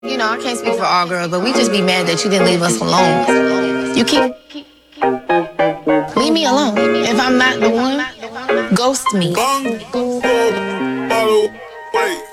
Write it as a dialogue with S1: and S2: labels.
S1: You know, I can't speak for all girls, but we just be mad that you didn't leave us alone. You keep leave me alone. If I'm not the one, ghost me.
S2: Bang, bottle, wait.